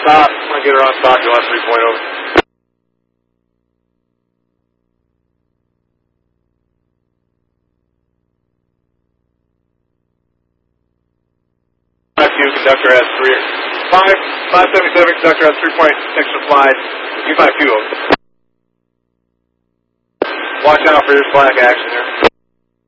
stop. I'm going to get her on stop. You'll have 3.0. Conductor has 577, conductor has 3 point extra flies. You 5 fuel. Watch out for your slack action there.